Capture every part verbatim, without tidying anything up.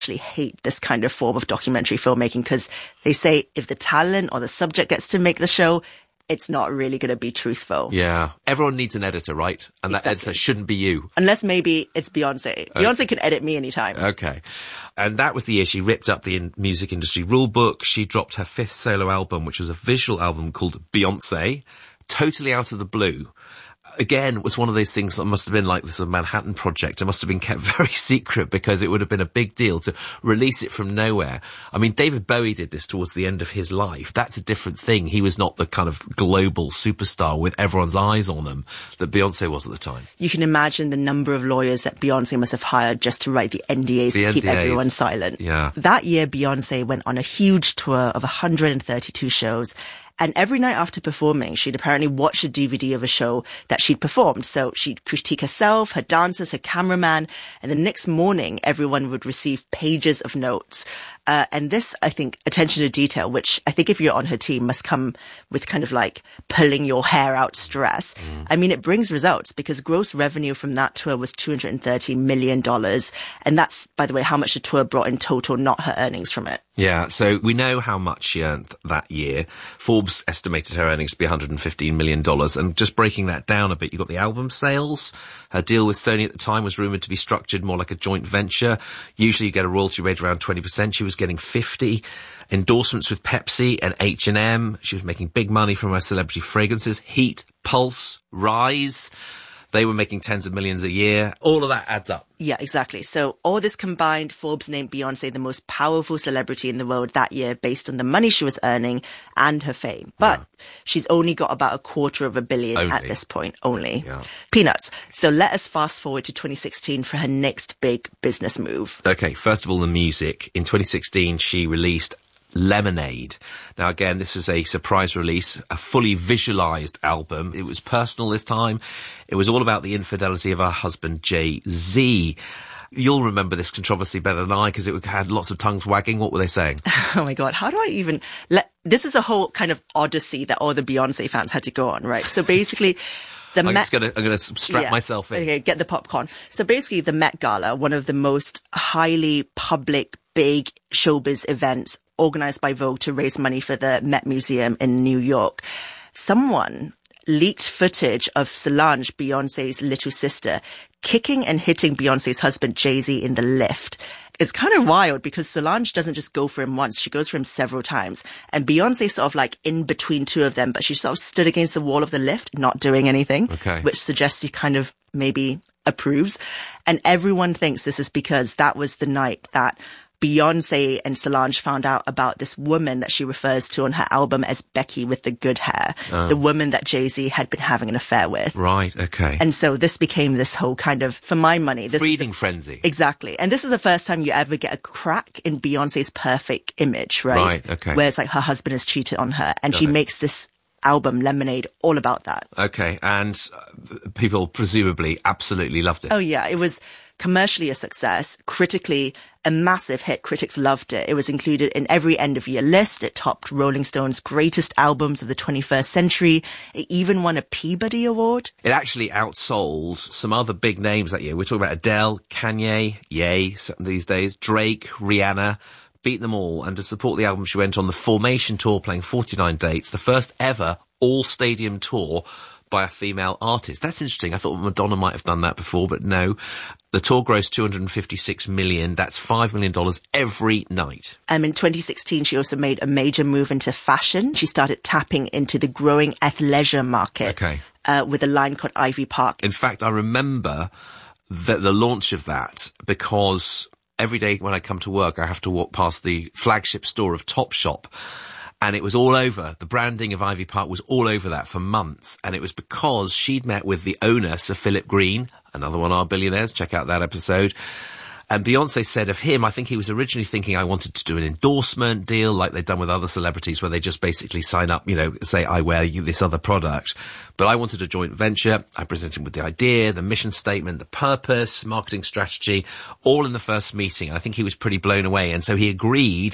actually hate this kind of form of documentary filmmaking because they say if the talent or the subject gets to make the show, it's not really going to be truthful. Yeah. Everyone needs an editor, right? And exactly. That editor shouldn't be you. Unless maybe it's Beyonce. Okay. Beyonce can edit me anytime. Okay. And that was the year she ripped up the in- music industry rule book. She dropped her fifth solo album, which was a visual album called Beyonce, totally out of the blue. Again, it was one of those things that must have been like this Manhattan Project. It must have been kept very secret because it would have been a big deal to release it from nowhere. I mean, David Bowie did this towards the end of his life. That's a different thing. He was not the kind of global superstar with everyone's eyes on him that Beyonce was at the time. You can imagine the number of lawyers that Beyonce must have hired just to write the N D As the to N D As. Keep everyone silent. Yeah. That year, Beyonce went on a huge tour of one hundred thirty-two shows. And every night after performing, she'd apparently watch a D V D of a show that she'd performed. So she'd critique herself, her dancers, her cameraman. And the next morning, everyone would receive pages of notes. Uh, and this, I think, attention to detail, which I think if you're on her team must come with kind of like pulling your hair out stress. Mm. I mean, it brings results because gross revenue from that tour was two hundred thirty million dollars. And that's, by the way, how much the tour brought in total, not her earnings from it. Yeah, so we know how much she earned that year. Forbes estimated her earnings to be one hundred fifteen million dollars. And just breaking that down a bit, you've got the album sales. Her deal with Sony at the time was rumoured to be structured more like a joint venture. Usually you get a royalty rate around twenty percent. She was getting fifty. Endorsements with Pepsi and H and M. She was making big money from her celebrity fragrances. Heat, Pulse, Rise. They were making tens of millions a year. All of that adds up. Yeah, exactly. So all this combined, Forbes named Beyonce the most powerful celebrity in the world that year based on the money she was earning and her fame. But yeah. She's only got about a quarter of a billion only. At this point, only. Yeah. Peanuts. So let us fast forward to twenty sixteen for her next big business move. Okay, first of all, the music. In twenty sixteen, she released Lemonade. Now again, this was a surprise release, a fully visualized album. It was personal this time. It was all about the infidelity of her husband, Jay-Z. You'll remember this controversy better than I because it had lots of tongues wagging. What were they saying? Oh my God. How do I even let, this is a whole kind of odyssey that all the Beyonce fans had to go on, right? So basically, the I'm Met, just gonna, I'm gonna strap yeah. myself in. Okay, get the popcorn. So basically the Met Gala, one of the most highly public, big showbiz events organized by Vogue to raise money for the Met Museum in New York. Someone leaked footage of Solange, Beyonce's little sister, kicking and hitting Beyonce's husband, Jay-Z, in the lift. It's kind of wild because Solange doesn't just go for him once. She goes for him several times. And Beyonce's sort of like in between two of them, but she sort of stood against the wall of the lift, not doing anything, okay. Which suggests he kind of maybe approves. And everyone thinks this is because that was the night that Beyonce and Solange found out about this woman that she refers to on her album as Becky with the good hair, oh. the woman that Jay-Z had been having an affair with. Right, okay. And so this became this whole kind of, for my money, this breeding is a, frenzy. Exactly. And this is the first time you ever get a crack in Beyonce's perfect image, right? Right, okay. Where it's like her husband has cheated on her and Got she it. makes this album, Lemonade, all about that. Okay, and uh, people presumably absolutely loved it. Oh yeah, it was commercially a success, critically a massive hit. Critics loved it. It was included in every end-of-year list. It topped Rolling Stone's greatest albums of the twenty-first century. It even won a Peabody Award. It actually outsold some other big names that year. We're talking about Adele, Kanye, Ye these days, Drake, Rihanna. Beat them all, and to support the album she went on the Formation Tour playing forty-nine dates, the first ever all-stadium tour by a female artist. That's interesting. I thought Madonna might have done that before, but no. The tour grossed two hundred fifty-six million dollars. That's five million dollars every night. Um, in twenty sixteen, she also made a major move into fashion. She started tapping into the growing athleisure market okay. uh, with a line called Ivy Park. In fact, I remember the, the launch of that because every day when I come to work, I have to walk past the flagship store of Topshop. And it was all over. The branding of Ivy Park was all over that for months. And it was because she'd met with the owner, Sir Philip Green, another one of our billionaires. Check out that episode. And Beyonce said of him, I think he was originally thinking I wanted to do an endorsement deal like they've done with other celebrities where they just basically sign up, you know, say, I wear you this other product. But I wanted a joint venture. I presented him with the idea, the mission statement, the purpose, marketing strategy, all in the first meeting. And I think he was pretty blown away. And so he agreed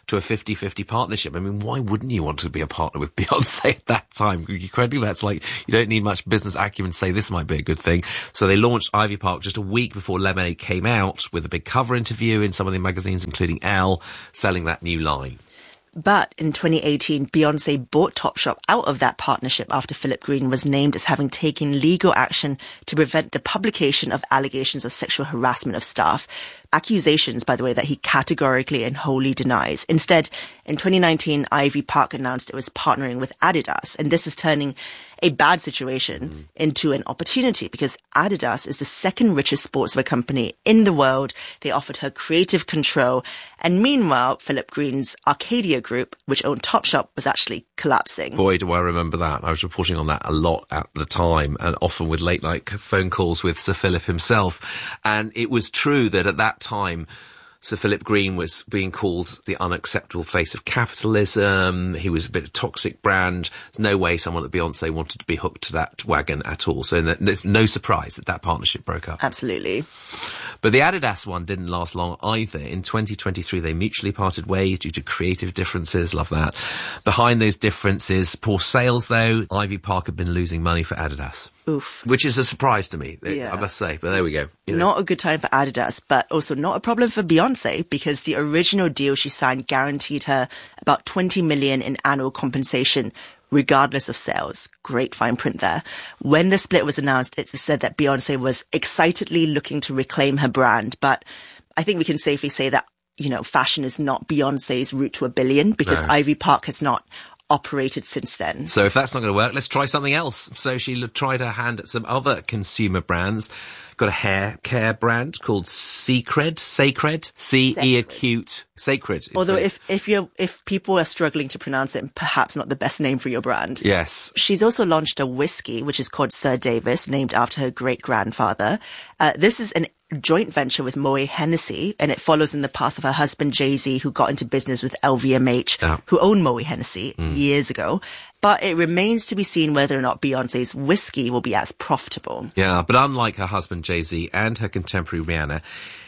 to a fifty-fifty partnership. I mean, why wouldn't you want to be a partner with Beyonce at that time? Incredibly, that's like, you don't need much business acumen to say this might be a good thing. So they launched Ivy Park just a week before Lemonade came out with a big cover interview in some of the magazines, including Elle, selling that new line. But in twenty eighteen, Beyonce bought Topshop out of that partnership after Philip Green was named as having taken legal action to prevent the publication of allegations of sexual harassment of staff. Accusations, by the way, that he categorically and wholly denies. Instead, in twenty nineteen, Ivy Park announced it was partnering with Adidas, and this was turning a bad situation mm. into an opportunity because Adidas is the second richest sportswear company in the world. They offered her creative control. And meanwhile, Philip Green's Arcadia Group, which owned Topshop, was actually collapsing. Boy, do I remember that. I was reporting on that a lot at the time, and often with late night phone calls with Sir Philip himself. And it was true that at that time, Sir Philip Green was being called the unacceptable face of capitalism. He was a bit of a toxic brand. There's no way someone at Beyonce wanted to be hooked to that wagon at all. So there's no surprise that that partnership broke up. Absolutely. But the Adidas one didn't last long either. In twenty twenty-three, they mutually parted ways due to creative differences. Love that. Behind those differences, poor sales though, Ivy Park had been losing money for Adidas. Oof. Which is a surprise to me, yeah. I must say. But there we go. You know. Not a good time for Adidas, but also not a problem for Beyonce because the original deal she signed guaranteed her about twenty million in annual compensation regardless of sales. Great fine print there. When the split was announced, it was said that Beyonce was excitedly looking to reclaim her brand. But I think we can safely say that, you know, fashion is not Beyonce's route to a billion because no. Ivy Park has not operated since then. So if that's not going to work, let's try something else. So she tried her hand at some other consumer brands. Got a hair care brand called Secred, Sacred, C E acute, Sacred. Although if, if you're, if people are struggling to pronounce it, perhaps not the best name for your brand. Yes. She's also launched a whiskey, which is called Sir Davis, named after her great grandfather. Uh, this is an joint venture with Moet Hennessy, and it follows in the path of her husband Jay-Z, who got into business with L V M H, yeah. who owned Moet Hennessy mm. years ago. But it remains to be seen whether or not Beyonce's whiskey will be as profitable. Yeah, but unlike her husband Jay-Z and her contemporary Rihanna,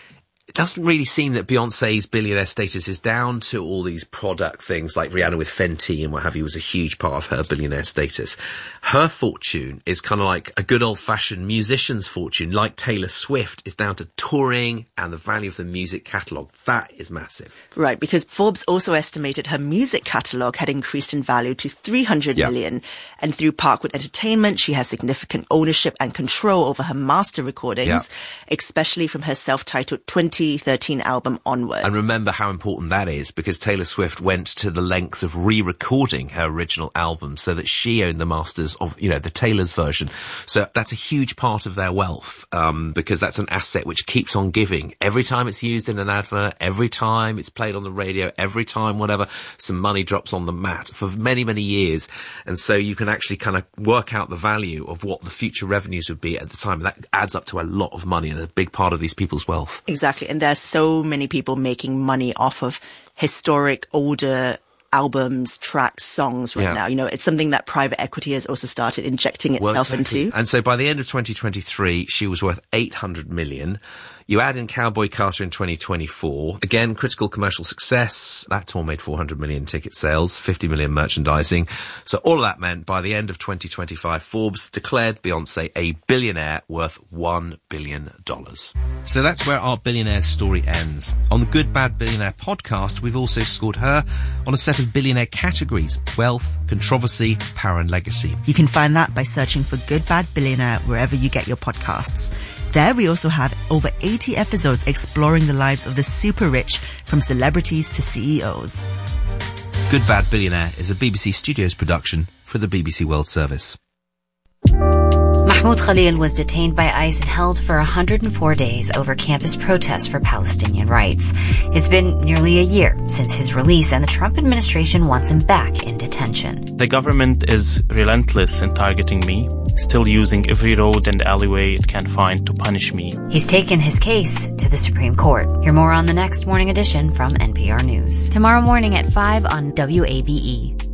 it doesn't really seem that Beyonce's billionaire status is down to all these product things like Rihanna with Fenty and what have you was a huge part of her billionaire status. Her fortune is kind of like a good old-fashioned musician's fortune, like Taylor Swift, is down to touring and the value of the music catalogue. That is massive. Right, because Forbes also estimated her music catalogue had increased in value to three hundred yep. million. And through Parkwood Entertainment, she has significant ownership and control over her master recordings, yep. especially from her self-titled twenty thirteen album onward. And remember how important that is, because Taylor Swift went to the length of re-recording her original album so that she owned the masters of, you know, the Taylor's version. So that's a huge part of their wealth, um, because that's an asset which keeps on giving. Every time it's used in an advert, every time it's played on the radio, every time whatever, some money drops on the mat for many, many years. And so you can actually kind of work out the value of what the future revenues would be at the time. And that adds up to a lot of money and a big part of these people's wealth. Exactly. And there's so many people making money off of historic, older albums, tracks, songs right yeah. now. You know, it's something that private equity has also started injecting itself well, exactly. into. And so by the end of twenty twenty-three, she was worth eight hundred million. You add in Cowboy Carter in twenty twenty-four. Again, critical commercial success. That tour made four hundred million ticket sales, fifty million merchandising. So all of that meant by the end of twenty twenty-five, Forbes declared Beyonce a billionaire worth one billion dollars. So that's where our billionaire's story ends. On the Good Bad Billionaire podcast, we've also scored her on a set of billionaire categories: wealth, controversy, power and legacy. You can find that by searching for Good Bad Billionaire wherever you get your podcasts. There we also have over eighty episodes exploring the lives of the super rich, from celebrities to C E Os. Good Bad Billionaire is a B B C Studios production for the B B C World Service. Mahmoud Khalil was detained by ICE and held for one hundred four days over campus protests for Palestinian rights. It's been nearly a year since his release, and the Trump administration wants him back in detention. The government is relentless in targeting me, still using every road and alleyway it can find to punish me. He's taken his case to the Supreme Court. Hear more on the next morning edition from N P R News. Tomorrow morning at five on W A B E.